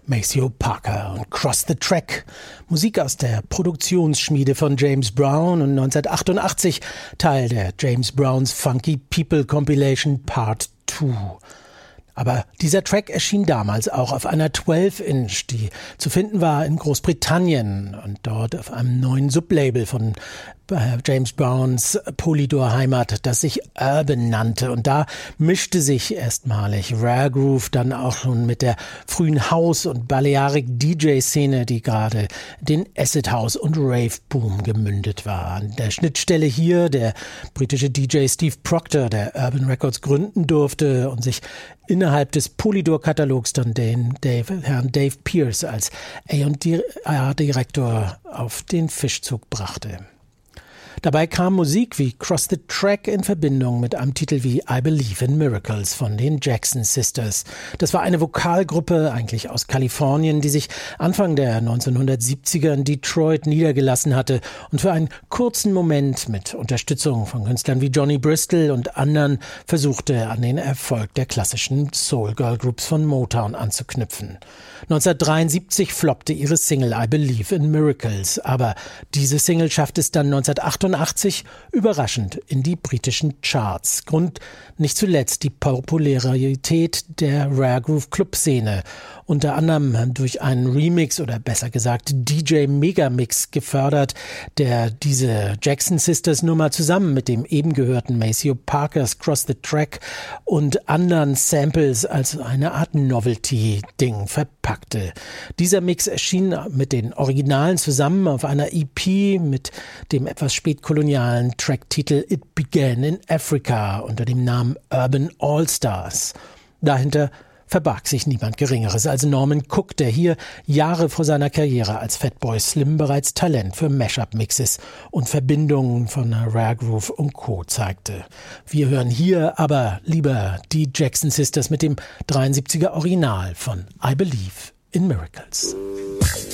Maceo Parker und Cross the Track. Musik aus der Produktionsschmiede von James Brown und 1988 Teil der James Browns Funky People Compilation Part 2. Aber dieser Track erschien damals auch auf einer 12-Inch, die zu finden war in Großbritannien und dort auf einem neuen Sublabel von James Browns Polydor-Heimat, das sich Urban nannte. Und da mischte sich erstmalig Rare Groove dann auch schon mit der frühen House- und Balearic-DJ-Szene, die gerade den Acid House- und Rave-Boom gemündet war. An der Schnittstelle hier der britische DJ Steve Proctor, der Urban Records gründen durfte und sich innerhalb des Polydor-Katalogs dann Herrn Dave Pierce als A&R-Direktor auf den Fischzug brachte. Dabei kam Musik wie Cross the Track in Verbindung mit einem Titel wie I Believe in Miracles von den Jackson Sisters. Das war eine Vokalgruppe, eigentlich aus Kalifornien, die sich Anfang der 1970er in Detroit niedergelassen hatte und für einen kurzen Moment mit Unterstützung von Künstlern wie Johnny Bristol und anderen versuchte, an den Erfolg der klassischen Soul-Girl-Groups von Motown anzuknüpfen. 1973 floppte ihre Single I Believe in Miracles, aber diese Single schaffte es dann 1988 überraschend in die britischen Charts. Grund nicht zuletzt die Popularität der Rare Groove Club-Szene, unter anderem durch einen Remix oder besser gesagt DJ-Megamix gefördert, der diese Jackson Sisters Nummer zusammen mit dem eben gehörten Maceo Parkers Cross the Track und anderen Samples als eine Art Novelty-Ding verpackte. Dieser Mix erschien mit den Originalen zusammen auf einer EP mit dem etwas spätkolonialen Tracktitel It Began in Africa unter dem Namen Urban All-Stars. Dahinter verbarg sich niemand Geringeres als Norman Cook, der hier Jahre vor seiner Karriere als Fatboy Slim bereits Talent für Mashup-Mixes und Verbindungen von Rare Groove und Co. zeigte. Wir hören hier aber lieber die Jackson Sisters mit dem 73er Original von I Believe in Miracles.